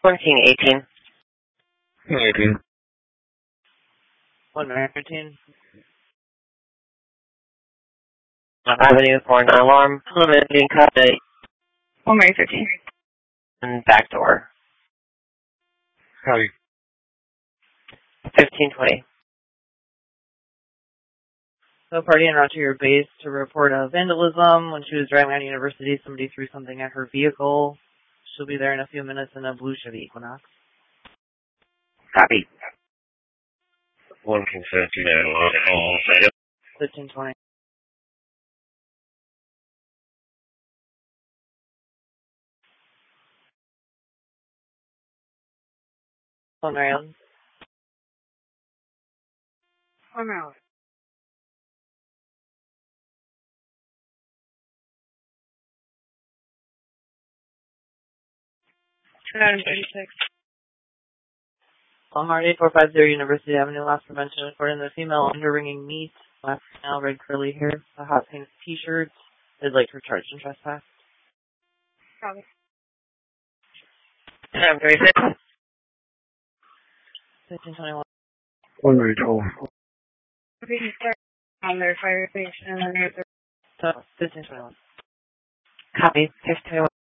King 18. 18. 115. Avenue for an alarm. Limit being cut at 115. and back door. Copy. 1520. So party en route to your base to report vandalism. When she was driving on University, somebody threw something at her vehicle. She'll be there in a few minutes in a blue Chevy Equinox. Copy. 1 King 15. 1520. On Maryland. On Maryland. 236. Longhorn 8450 University Avenue, loss prevention. According to the female, under-ringing meat, black male, red curly hair, a hot pink t-shirt. They'd like her charged and trespass. Copy. 36. 1521. 112. On their fire station and their 1521. Copy. 1521.